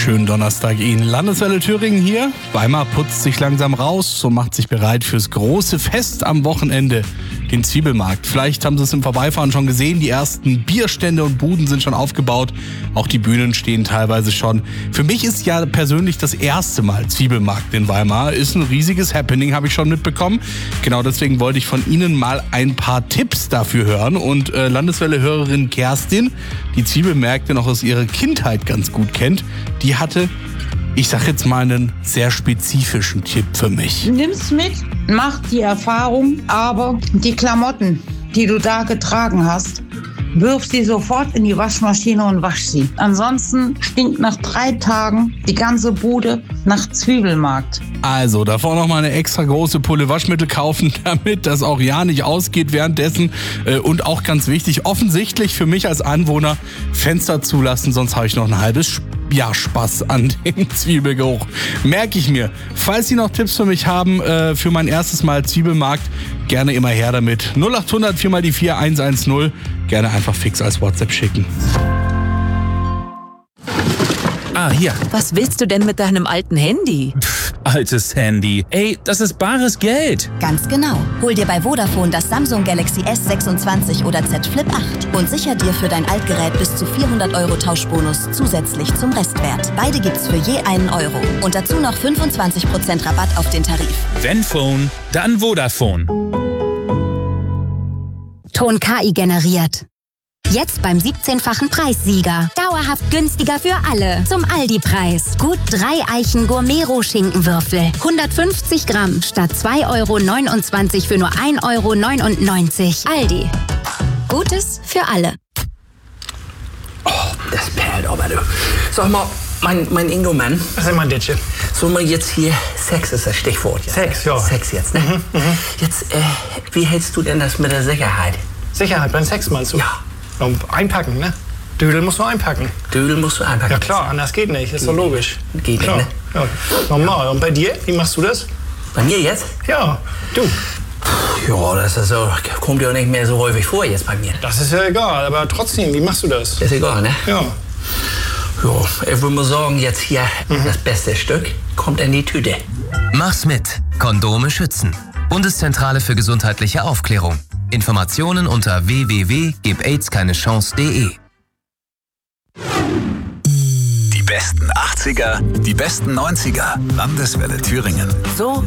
Schönen Donnerstag Ihnen. Landeswelle Thüringen hier. Weimar putzt sich langsam raus und macht sich bereit fürs große Fest am Wochenende, den Zwiebelmarkt. Vielleicht haben Sie es im Vorbeifahren schon gesehen, die ersten Bierstände und Buden sind schon aufgebaut. Auch die Bühnen stehen teilweise schon. Für mich ist ja persönlich das erste Mal Zwiebelmarkt in Weimar. Ist ein riesiges Happening, habe ich schon mitbekommen. Genau deswegen wollte ich von Ihnen mal ein paar Tipps dafür hören. Und Landeswelle-Hörerin Kerstin, die Zwiebelmärkte noch aus ihrer Kindheit ganz gut kennt, die hatte, ich sag jetzt mal, einen sehr spezifischen Tipp für mich. Nimm's mit, mach die Erfahrung, aber die Klamotten, die du da getragen hast, wirf sie sofort in die Waschmaschine und wasch sie. Ansonsten stinkt nach 3 Tagen die ganze Bude nach Zwiebelmarkt. Also, davor noch mal eine extra große Pulle Waschmittel kaufen, damit das auch ja nicht ausgeht währenddessen. Und auch ganz wichtig, offensichtlich für mich als Anwohner, Fenster zulassen, sonst habe ich noch ein halbes Jahr Spaß an dem Zwiebelgeruch. Merke ich mir. Falls Sie noch Tipps für mich haben, für mein erstes Mal Zwiebelmarkt, gerne immer her damit. 0800 4 mal die 4 110. Gerne einfach fix als WhatsApp schicken. Ah, hier. Was willst du denn mit deinem alten Handy? Altes Handy. Ey, das ist bares Geld. Ganz genau. Hol dir bei Vodafone das Samsung Galaxy S26 oder Z Flip 8 und sicher dir für dein Altgerät bis zu 400 € Tauschbonus zusätzlich zum Restwert. Beide gibt's für je €1. Und dazu noch 25% Rabatt auf den Tarif. Wenn Phone, dann Vodafone. Ton KI generiert. Jetzt beim 17-fachen Preissieger. Dauerhaft günstiger für alle. Zum Aldi-Preis. Gut 3 Eichen Gourmet-Roh-Schinkenwürfel. 150 Gramm statt 2,29 € für nur 1,99 €. Aldi. Gutes für alle. Oh, das perlt aber, du. Sag mal, mein Ingo-Mann. Was ist mein Ditsche? So mal jetzt hier, Sex ist das Stichwort. Ja. Sex, ja. Sex jetzt, ne? Jetzt, wie hältst du denn das mit der Sicherheit? Sicherheit beim Sex meinst du? Ja. Und einpacken, ne? Dödel musst du einpacken. Dödel musst du einpacken. Ja klar, anders geht nicht, ist doch logisch. Geht klar. nicht, ne? Ja. Normal. Und bei dir, wie machst du das? Bei mir jetzt? Ja, du. Ja, das ist so, kommt ja nicht mehr so häufig vor jetzt bei mir. Das ist ja egal, aber trotzdem, wie machst du das? Ist egal, ne? Ja. Ja, ich würde mal sagen, jetzt hier das beste Stück kommt in die Tüte. Mach's mit. Kondome schützen. Bundeszentrale für gesundheitliche Aufklärung. Informationen unter www.gebaidskeinechance.de. Die besten 80er, die besten 90er. Landeswelle Thüringen. So